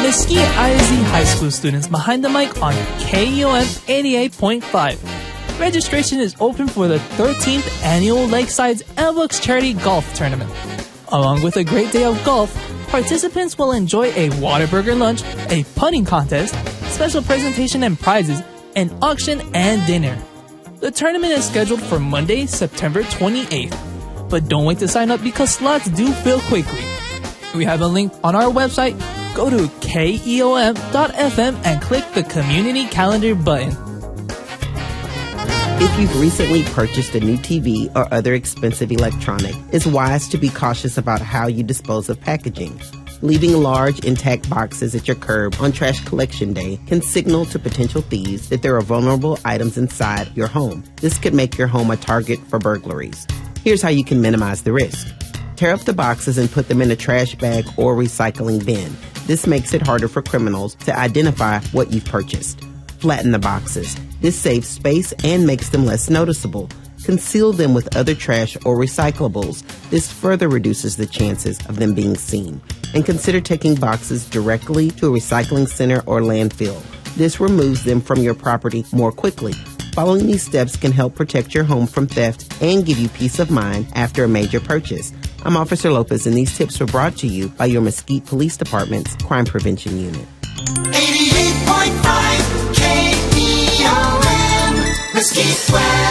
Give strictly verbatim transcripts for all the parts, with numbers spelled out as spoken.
Mesquite I S D High School students behind the mic on K E O M eighty-eight point five. Registration is open for the thirteenth Annual Lakeside's Elbooks Charity Golf Tournament. Along with a great day of golf, participants will enjoy a Whataburger lunch, a putting contest, special presentation and prizes, an auction, and dinner. The tournament is scheduled for Monday, September twenty-eighth. But don't wait to sign up because slots do fill quickly. We have a link on our website. Go to K E O M dot F M and click the Community Calendar button. If you've recently purchased a new T V or other expensive electronic, it's wise to be cautious about how you dispose of packaging. Leaving large, intact boxes at your curb on trash collection day can signal to potential thieves that there are vulnerable items inside your home. This could make your home a target for burglaries. Here's how you can minimize the risk. Tear up the boxes and put them in a trash bag or recycling bin. This makes it harder for criminals to identify what you've purchased. Flatten the boxes. This saves space and makes them less noticeable. Conceal them with other trash or recyclables. This further reduces the chances of them being seen. And consider taking boxes directly to a recycling center or landfill. This removes them from your property more quickly. Following these steps can help protect your home from theft and give you peace of mind after a major purchase. I'm Officer Lopez, and these tips were brought to you by your Mesquite Police Department's Crime Prevention Unit. eighty-eight point five K E O M, Mesquite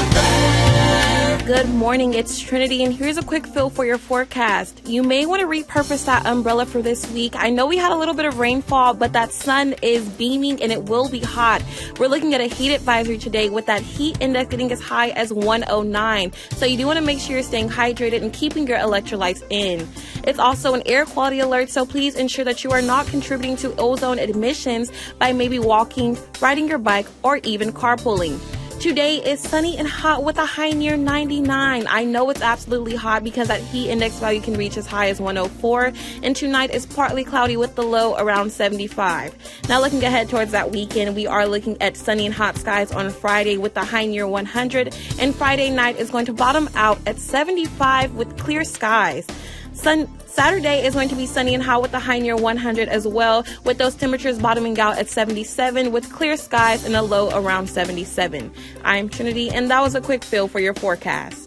Weather. Good morning, it's Trinity, and here's a quick fill for your forecast. You may want to repurpose that umbrella for this week. I know we had a little bit of rainfall, but that sun is beaming and it will be hot. We're looking at a heat advisory today with that heat index getting as high as one oh nine. So you do want to make sure you're staying hydrated and keeping your electrolytes in. It's also an air quality alert, so please ensure that you are not contributing to ozone emissions by maybe walking, riding your bike, or even carpooling. Today is sunny and hot with a high near ninety-nine. I know it's absolutely hot because that heat index value can reach as high as one oh four. And tonight is partly cloudy with the low around seventy-five. Now looking ahead towards that weekend, we are looking at sunny and hot skies on Friday with the high near one hundred. And Friday night is going to bottom out at seventy-five with clear skies. Sun Saturday is going to be sunny and hot with a high near one hundred as well, with those temperatures bottoming out at seventy-seven with clear skies and a low around seventy-seven. I'm Trinity, and that was a quick fill for your forecast.